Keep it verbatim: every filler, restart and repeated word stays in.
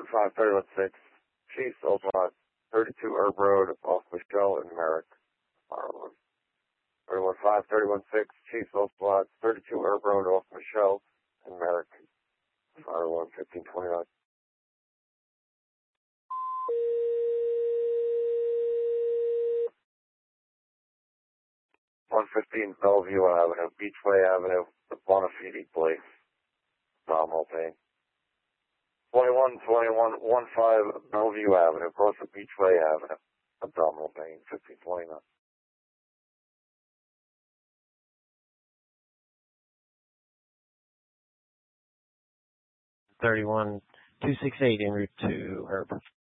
five thirty-one six, Chiefs, Old Lot, thirty-two Herb Road, off Michelle and Merrick, Harlem. thirty-one five thirty-one six, Chiefs, Old Lot, thirty-two Herb Road, off Michelle and Merrick, Harlem, fifteen twenty-nine. one fifteen Bellevue Avenue, Beachway Avenue, the Bonafide Place, abdominal pain. twenty-one twenty-one fifteen Bellevue Avenue, across the Beachway Avenue, abdominal pain, fifteen twenty-nine. thirty-one two sixty-eight en route to Herb.